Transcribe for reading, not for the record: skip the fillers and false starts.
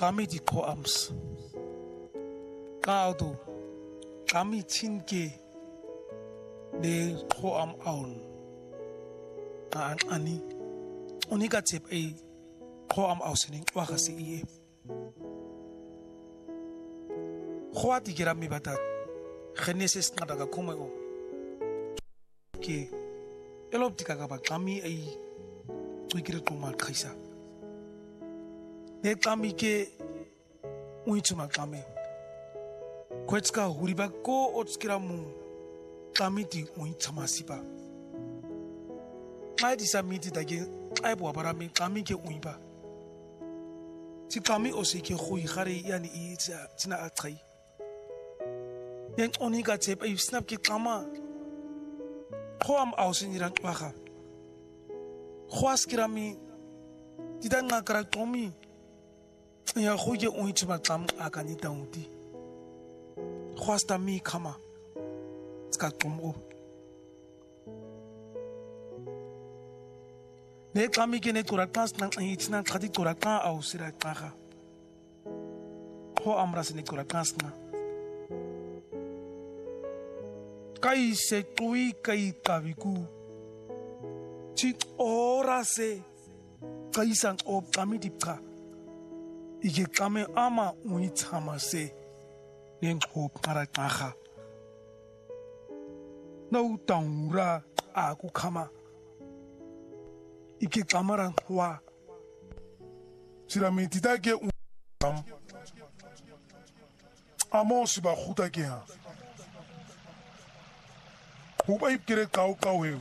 kami di poems. Kaudo kami tinke de poem aun. Ani unika tip a poem ausening wakasi iye. Khwati kira mi batat. Genesis ngadaga kumego. Ke elop dikaga ba kami ai twikire tuma khaisa. Ne kami ke uituma kami. Kwetska huriba ko otskira mu kami di uitama siba. Mai di samiti dage ai bo barami kami ke uiba. Ti kami osike khoi khare yani itsa tina atsai. Yang onika tep ay snap ki kama. Khoam ausinirang waha. Khwas kirami tidak ngakrak tomi. Ya khoje uituma kam akani dauti. Khwas tami kama. Ska tomo. Ne kami kene turaktas nang itina khadi turakta ausira kaha. Kho amras ne turaktas na. Kai se tui kai kaviku. Chit ora se kai sang op kami dipka. Ike kame ama uitama se neng hop karakaha. Nau taura aku kama. Ike kamarang hua. Sirami tidake amo siba khuta ke ha. Hubai kire kau kau he.